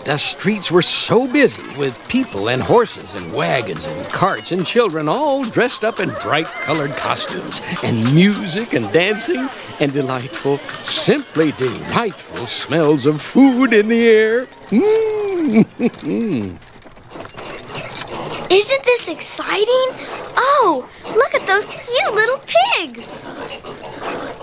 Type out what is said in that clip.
The streets were so busy with people and horses and wagons and carts and children all dressed up in bright-colored costumes and music and dancing and delightful, simply delightful smells of food in the air. Isn't this exciting? Oh, look at those cute little pigs.